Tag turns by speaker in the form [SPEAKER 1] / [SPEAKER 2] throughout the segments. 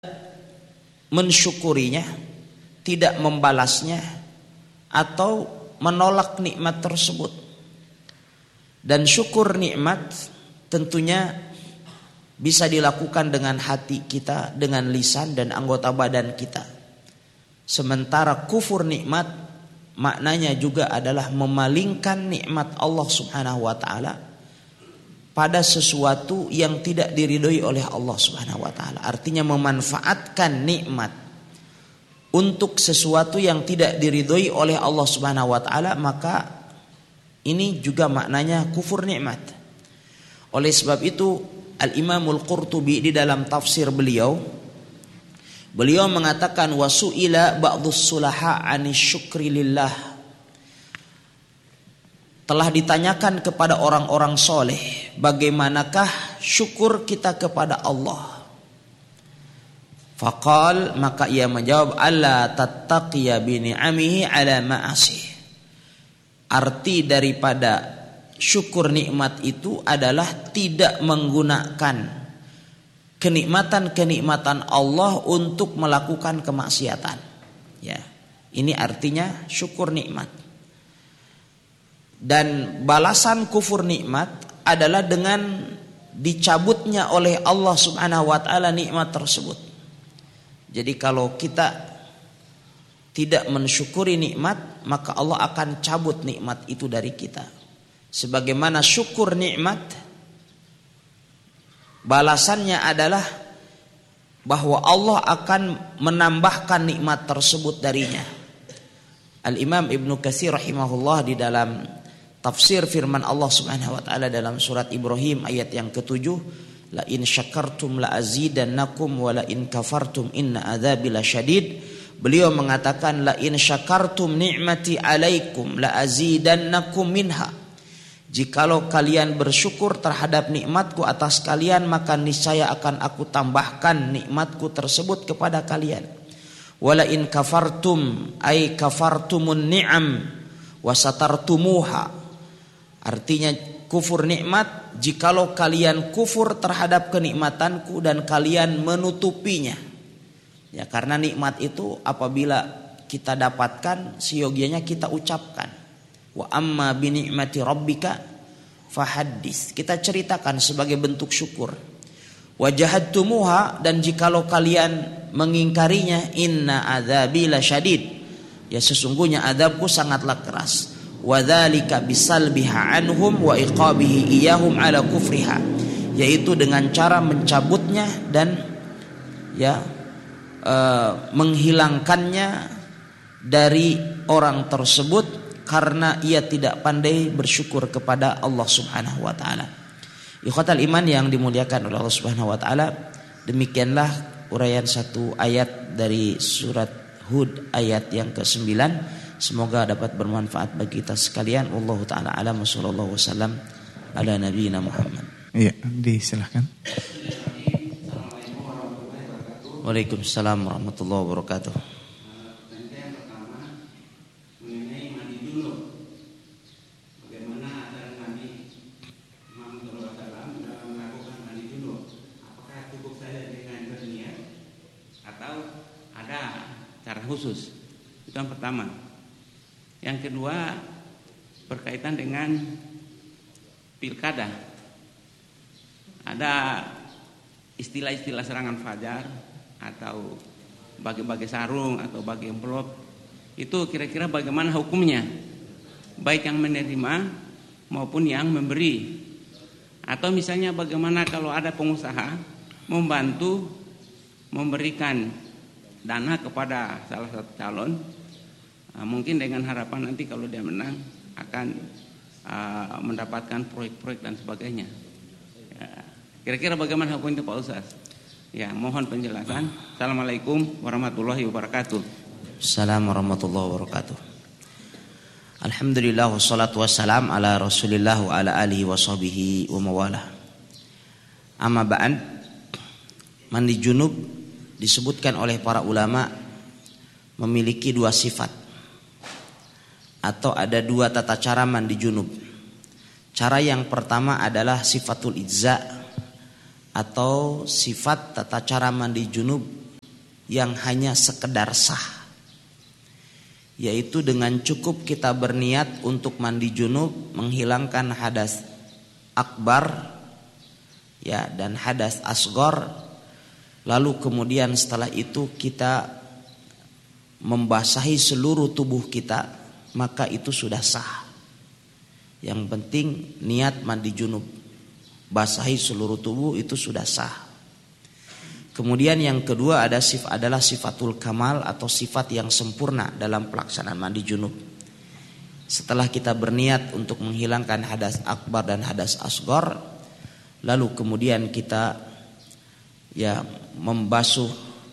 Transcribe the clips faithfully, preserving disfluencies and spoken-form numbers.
[SPEAKER 1] mensyukurinya, tidak membalasnya, atau menolak nikmat tersebut. Dan syukur nikmat tentunya bisa dilakukan dengan hati kita, dengan lisan dan anggota badan kita. Sementara kufur nikmat maknanya juga adalah memalingkan nikmat Allah Subhanahu wa taala pada sesuatu yang tidak diridhoi oleh Allah Subhanahu wa taala. Artinya memanfaatkan nikmat untuk sesuatu yang tidak diridhoi oleh Allah Subhanahu wa taala, maka ini juga maknanya kufur nikmat. Oleh sebab itu Al-Imamul Qurtubi di dalam tafsir beliau beliau mengatakan wasu'ila ba'dhus sulaha 'anis syukri lillah. Telah ditanyakan kepada orang-orang soleh, bagaimanakah syukur kita kepada Allah? Faqal, maka ia menjawab, alla tattaqiya bi ni'amihi ala ma'asih. Arti daripada syukur nikmat itu adalah tidak menggunakan kenikmatan-kenikmatan Allah untuk melakukan kemaksiatan. Ya, ini artinya syukur nikmat. Dan balasan kufur nikmat adalah dengan dicabutnya oleh Allah Subhanahu wa taala nikmat tersebut. Jadi kalau kita tidak mensyukuri nikmat, maka Allah akan cabut nikmat itu dari kita. Sebagaimana syukur nikmat, balasannya adalah bahwa Allah akan menambahkan nikmat tersebut darinya. Al-Imam Ibnu Katsir rahimahullah di dalam tafsir firman Allah Subhanahu wa taala dalam surat Ibrahim ayat yang ketujuh, la in syakartum la azidannakum wa la in kafartum inna adzabi lasyadid. Beliau mengatakan la in syakartum ni'mati alaikum la azidannakum minha. Jikalau kalian bersyukur terhadap nikmatku atas kalian, maka niscaya akan aku tambahkan nikmatku tersebut kepada kalian. Wala in kafartum ay kafartumun ni'am wa satartumuha. Artinya kufur nikmat jikalau kalian kufur terhadap kenikmatanku dan kalian menutupinya. Ya, karena nikmat itu apabila kita dapatkan seyogianya kita ucapkan. Wa amma bi ni'mati rabbika fahaddits. Kita ceritakan sebagai bentuk syukur. Wa jahadtumuha, dan jikalau kalian mengingkarinya, inna adzabi lasyadid. Ya, sesungguhnya azabku sangatlah keras. Wa dzalika bisalbiha anhum wa iqabihi iyahum ala kufriha. Yaitu dengan cara mencabutnya dan ya e, menghilangkannya dari orang tersebut karena ia tidak pandai bersyukur kepada Allah Subhanahu wa taala. Ikhwatal iman yang dimuliakan oleh Allah Subhanahu wa taala, demikianlah uraian satu ayat dari surat Hud ayat yang kesembilan. Semoga dapat bermanfaat bagi kita sekalian. Wallahu taala alam, sallallahu wasallam ala nabiyina Muhammad.
[SPEAKER 2] Iya, disilahkan.
[SPEAKER 1] Waalaikumsalam warahmatullahi wabarakatuh.
[SPEAKER 3] Khusus. Itu yang pertama. Yang kedua berkaitan dengan pilkada. Ada istilah-istilah serangan fajar atau bagi-bagi sarung atau bagi amplop. Itu kira-kira bagaimana hukumnya? Baik yang menerima maupun yang memberi. Atau misalnya bagaimana kalau ada pengusaha membantu memberikan dana kepada salah satu calon, uh, mungkin dengan harapan nanti kalau dia menang akan uh, mendapatkan proyek-proyek dan sebagainya. Ya, kira-kira bagaimana hukum itu Pak Ustaz? Ya, mohon penjelasan. Assalamualaikum warahmatullahi wabarakatuh.
[SPEAKER 1] Assalamualaikum warahmatullahi wabarakatuh. Alhamdulillah wassalatu wassalam ala Rasulillah wa ala alihi wa sahbihi wa mawalah. Amma ba'an, mandi junub disebutkan oleh para ulama memiliki dua sifat atau ada dua tata cara mandi junub. Cara yang pertama adalah sifatul ijza atau sifat tata cara mandi junub yang hanya sekedar sah, yaitu dengan cukup kita berniat untuk mandi junub menghilangkan hadas akbar ya dan hadas asghar, lalu kemudian setelah itu kita membasahi seluruh tubuh kita, maka itu sudah sah. Yang penting niat mandi junub, basahi seluruh tubuh, itu sudah sah. Kemudian yang kedua ada sif adalah sifatul kamal atau sifat yang sempurna dalam pelaksanaan mandi junub. Setelah kita berniat untuk menghilangkan hadas akbar dan hadas asghar, lalu kemudian kita ya membasuh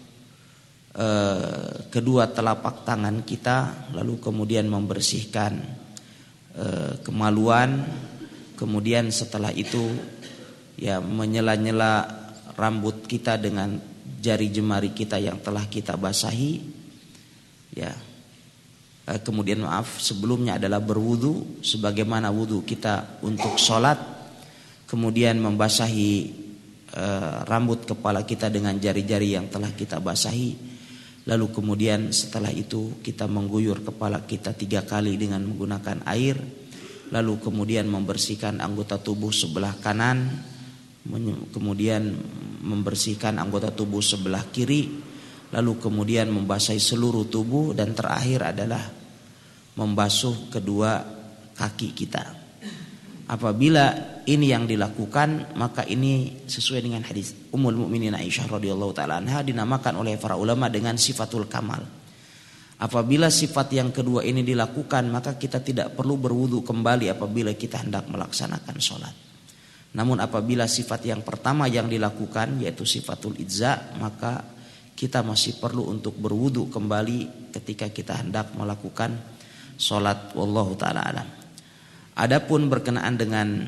[SPEAKER 1] eh, kedua telapak tangan kita, lalu kemudian membersihkan eh, kemaluan, kemudian setelah itu ya menyela-nyela rambut kita dengan jari jemari kita yang telah kita basahi ya. Kemudian maaf sebelumnya adalah berwudu sebagaimana wudu kita untuk sholat, kemudian membasahi e, rambut kepala kita dengan jari-jari yang telah kita basahi, lalu kemudian setelah itu kita mengguyur kepala kita tiga kali dengan menggunakan air, lalu kemudian membersihkan anggota tubuh sebelah kanan, kemudian membersihkan anggota tubuh sebelah kiri, lalu kemudian membasahi seluruh tubuh, dan terakhir adalah membasuh kedua kaki kita. Apabila ini yang dilakukan, maka ini sesuai dengan hadis Ummul Mukminin Aisyah radhiyallahu taala anha, dinamakan oleh para ulama dengan sifatul kamal. Apabila sifat yang kedua ini dilakukan, maka kita tidak perlu berwudu kembali apabila kita hendak melaksanakan sholat. Namun apabila sifat yang pertama yang dilakukan yaitu sifatul idza, maka kita masih perlu untuk berwudu kembali ketika kita hendak melakukan sholat. Wallahu ta'ala alam. Adapun berkenaan dengan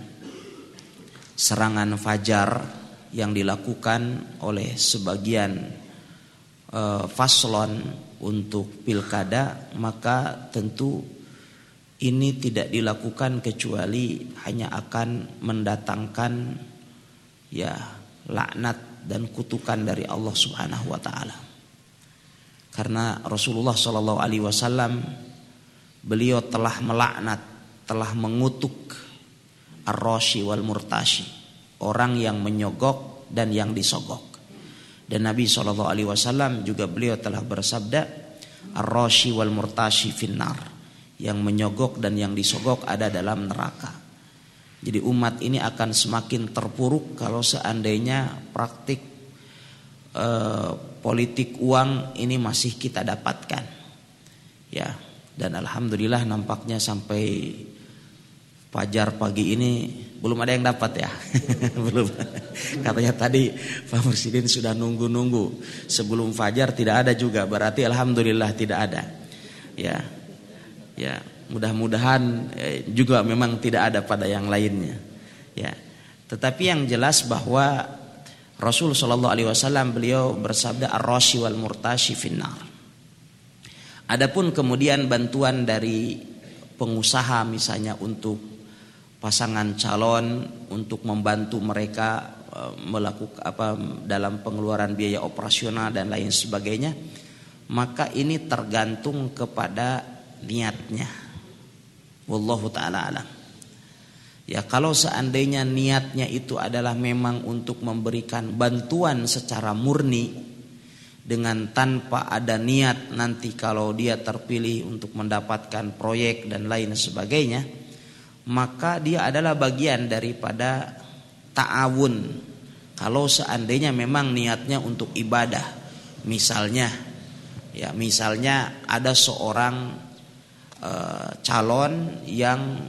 [SPEAKER 1] serangan fajar yang dilakukan oleh sebagian e, faslon untuk pilkada, maka tentu ini tidak dilakukan kecuali hanya akan mendatangkan ya laknat dan kutukan dari Allah Subhanahu wa taala. Karena Rasulullah sallallahu alaihi wasallam beliau telah melaknat, telah mengutuk ar-rashi wal murtashi, orang yang menyogok dan yang disogok. Dan Nabi sallallahu alaihi wasallam juga beliau telah bersabda, ar-rashi wal murtashi finnar, yang menyogok dan yang disogok ada dalam neraka. Jadi umat ini akan semakin terpuruk kalau seandainya praktik eh, politik uang ini masih kita dapatkan. Ya, dan alhamdulillah nampaknya sampai fajar pagi ini belum ada yang dapat ya. Belum. Katanya tadi Pak Presiden sudah nunggu-nunggu sebelum fajar, tidak ada juga. Berarti alhamdulillah tidak ada. Ya. Ya, mudah-mudahan eh, juga memang tidak ada pada yang lainnya. Ya, tetapi yang jelas bahwa Rasul Shallallahu Alaihi Wasallam beliau bersabda ar-rashi wal murtashi finnar. Adapun kemudian bantuan dari pengusaha misalnya untuk pasangan calon untuk membantu mereka eh, melakukan apa dalam pengeluaran biaya operasional dan lain sebagainya, maka ini tergantung kepada niatnya. Wallahu ta'ala alam. Ya, kalau seandainya niatnya itu adalah memang untuk memberikan bantuan secara murni dengan tanpa ada niat nanti kalau dia terpilih untuk mendapatkan proyek dan lain sebagainya, maka dia adalah bagian daripada ta'awun. Kalau seandainya memang niatnya untuk ibadah, misalnya ya misalnya ada seorang calon yang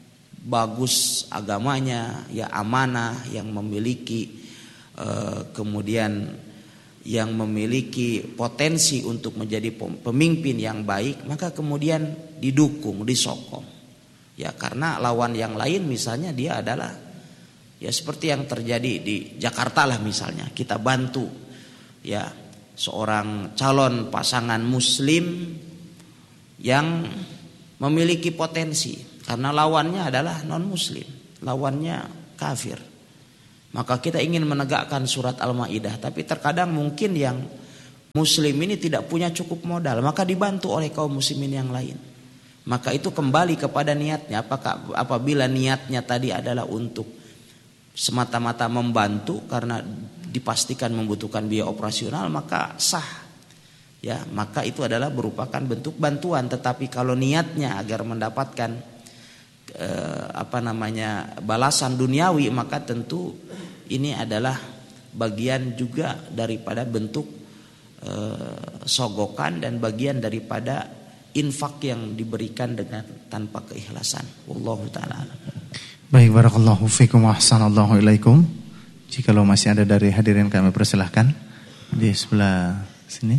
[SPEAKER 1] bagus agamanya, ya amanah, yang memiliki eh, kemudian yang memiliki potensi untuk menjadi pemimpin yang baik, maka kemudian didukung, disokong. Ya, karena lawan yang lain misalnya dia adalah ya seperti yang terjadi di Jakarta lah misalnya, kita bantu ya seorang calon pasangan muslim yang memiliki potensi, karena lawannya adalah non muslim, lawannya kafir. Maka kita ingin menegakkan surat Al-Maidah, tapi terkadang mungkin yang muslim ini tidak punya cukup modal, maka dibantu oleh kaum muslimin yang lain. Maka itu kembali kepada niatnya. Apakah apabila niatnya tadi adalah untuk semata-mata membantu karena dipastikan membutuhkan biaya operasional, maka sah. Ya, maka itu adalah merupakan bentuk bantuan. Tetapi kalau niatnya agar mendapatkan eh, apa namanya balasan duniawi, maka tentu ini adalah bagian juga daripada bentuk eh, sogokan dan bagian daripada infak yang diberikan dengan tanpa keikhlasan. Wallahu ta'ala.
[SPEAKER 2] Baik, barakallahu fikum wa ahsanallahu ilaikum. Jikalau masih ada dari hadirin kami persilahkan di sebelah sini.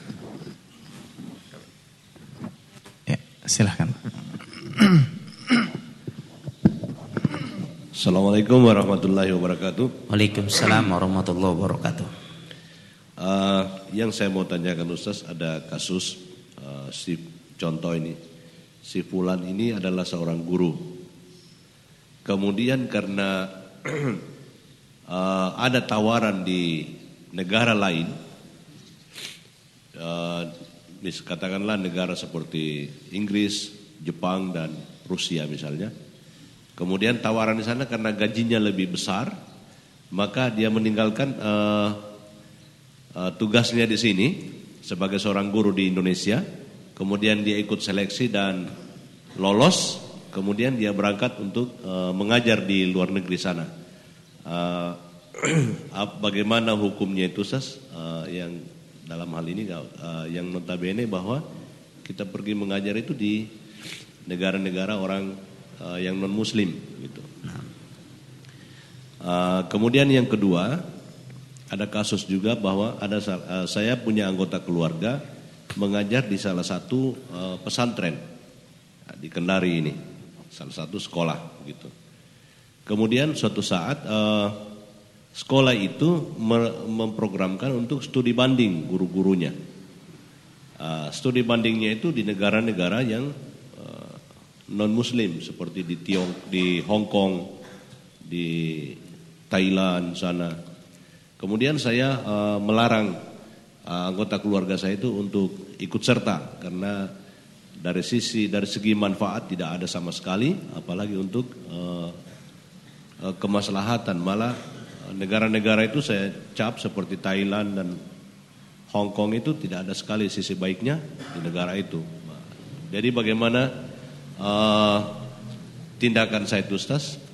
[SPEAKER 2] Ya, silahkan.
[SPEAKER 4] Assalamualaikum warahmatullahi wabarakatuh.
[SPEAKER 1] Waalaikumsalam warahmatullahi wabarakatuh.
[SPEAKER 4] Uh, yang saya mau tanyakan Ustaz, ada kasus uh, si contoh ini, si fulan ini adalah seorang guru. Kemudian karena uh, ada tawaran di negara lain, uh, katakanlah negara seperti Inggris, Jepang dan Rusia misalnya. Kemudian tawaran di sana karena gajinya lebih besar, maka dia meninggalkan uh, uh, tugasnya di sini sebagai seorang guru di Indonesia. Kemudian dia ikut seleksi dan lolos. Kemudian dia berangkat untuk uh, mengajar di luar negeri sana. Uh, bagaimana hukumnya itu, Ustaz? Uh, yang dalam hal ini uh, yang notabene bahwa kita pergi mengajar itu di negara-negara orang uh, yang non Muslim, gitu. Uh, kemudian yang kedua, ada kasus juga bahwa ada uh, saya punya anggota keluarga mengajar di salah satu uh, pesantren uh, di Kendari ini, salah satu sekolah gitu. Kemudian suatu saat uh, sekolah itu memprogramkan untuk studi banding guru-gurunya. Uh, studi bandingnya itu di negara-negara yang uh, non-Muslim seperti di Tiong, di Hong Kong, di Thailand sana. Kemudian saya uh, melarang Uh, anggota keluarga saya itu untuk ikut serta karena dari sisi dari segi manfaat tidak ada sama sekali, apalagi untuk uh, uh, kemaslahatan. Malah uh, negara-negara itu saya cap seperti Thailand dan Hong Kong itu tidak ada sekali sisi baiknya di negara itu. Jadi bagaimana uh, tindakan saya itu, Ustaz?